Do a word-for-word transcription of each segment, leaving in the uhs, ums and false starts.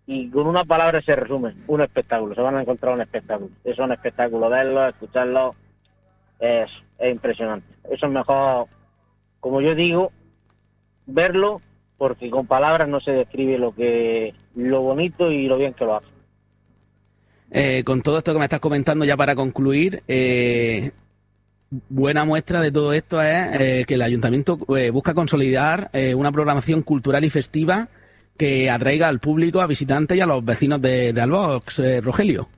y con una palabra se resume, un espectáculo. Se van a encontrar un espectáculo. Es un espectáculo, verlo, escucharlo, es, es impresionante. Eso es mejor, como yo digo, verlo, porque con palabras no se describe lo que lo bonito y lo bien que lo hace. Eh, con todo esto que me estás comentando, ya para concluir, eh, buena muestra de todo esto es eh, que el Ayuntamiento eh, busca consolidar eh, una programación cultural y festiva que atraiga al público, a visitantes y a los vecinos de, de Albox, eh, Rogelio.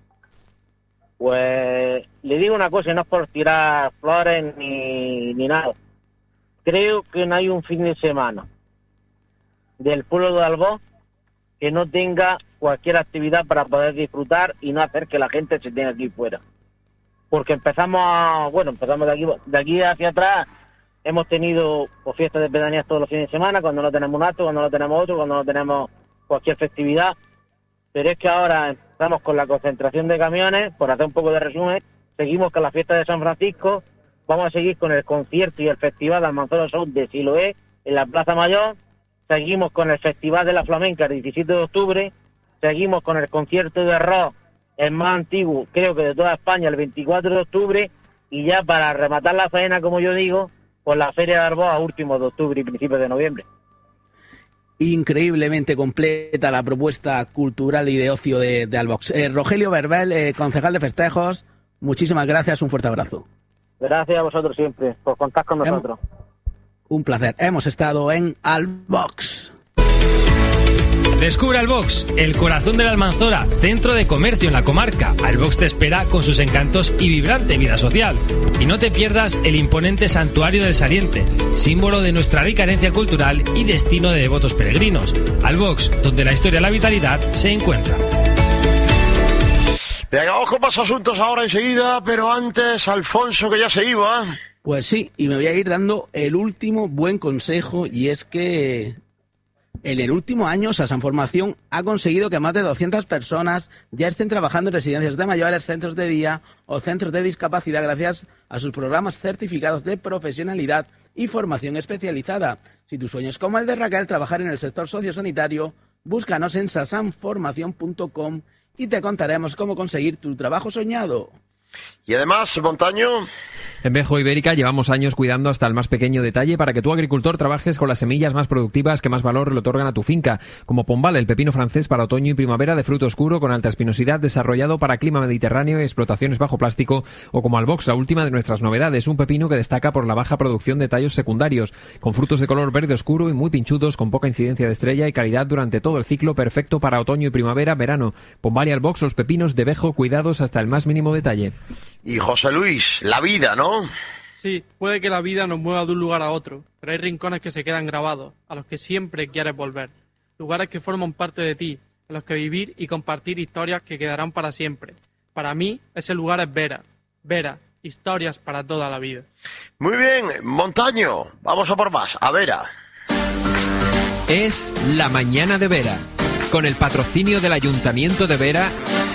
Pues le digo una cosa, y no es por tirar flores ni, ni nada. Creo que no hay un fin de semana del pueblo de Albox que no tenga cualquier actividad para poder disfrutar y no hacer que la gente se tenga que ir fuera. Porque empezamos, a, bueno, empezamos de aquí, de aquí hacia atrás, hemos tenido pues, fiestas de pedanías todos los fines de semana, cuando no tenemos un acto, cuando no tenemos otro, cuando no tenemos cualquier festividad. Pero es que ahora estamos con la concentración de camiones, por hacer un poco de resumen, seguimos con la fiesta de San Francisco, vamos a seguir con el concierto y el festival de Almanzora Show de Siloé en la Plaza Mayor, seguimos con el Festival de la Flamenca el diecisiete de octubre, seguimos con el concierto de rock, el más antiguo, creo que de toda España, el veinticuatro de octubre, y ya para rematar la faena, como yo digo, pues la Feria de Albox a últimos de octubre y principios de noviembre. Increíblemente completa la propuesta cultural y de ocio de, de Albox. Eh, Rogelio Verbel, eh, concejal de festejos, muchísimas gracias, un fuerte abrazo. Gracias a vosotros siempre por contar con nosotros. Un placer. Hemos estado en Albox. Descubre Albox, el corazón de la Almanzora, centro de comercio en la comarca. Albox te espera con sus encantos y vibrante vida social. Y no te pierdas el imponente Santuario del Saliente, símbolo de nuestra rica herencia cultural y destino de devotos peregrinos. Albox, donde la historia y la vitalidad se encuentran. Venga, vamos con más asuntos ahora enseguida, pero antes, Alfonso, que ya se iba. Pues sí, y me voy a ir dando el último buen consejo, y es que en el último año Sasan Formación ha conseguido que más de doscientas personas ya estén trabajando en residencias de mayores, centros de día o centros de discapacidad gracias a sus programas certificados de profesionalidad y formación especializada. Si tu sueño es como el de Raquel, trabajar en el sector sociosanitario, búscanos en sasan formación punto com y te contaremos cómo conseguir tu trabajo soñado. Y además, Montaño... En Bejo Ibérica llevamos años cuidando hasta el más pequeño detalle para que tu agricultor trabajes con las semillas más productivas que más valor le otorgan a tu finca, como Pombal, el pepino francés para otoño y primavera de fruto oscuro con alta espinosidad desarrollado para clima mediterráneo y explotaciones bajo plástico, o como Albox, la última de nuestras novedades, un pepino que destaca por la baja producción de tallos secundarios, con frutos de color verde oscuro y muy pinchudos, con poca incidencia de estrella y calidad durante todo el ciclo, perfecto para otoño y primavera, verano. Pombal y Albox, los pepinos de Bejo, cuidados hasta el más mínimo detalle. Y José Luis, la vida, ¿no? Sí, puede que la vida nos mueva de un lugar a otro, pero hay rincones que se quedan grabados, a los que siempre quieres volver. Lugares que forman parte de ti, en los que vivir y compartir historias que quedarán para siempre. Para mí, ese lugar es Vera. Vera, historias para toda la vida. Muy bien, Montaño, vamos a por más. A Vera. Es la mañana de Vera. Con el patrocinio del Ayuntamiento de Vera,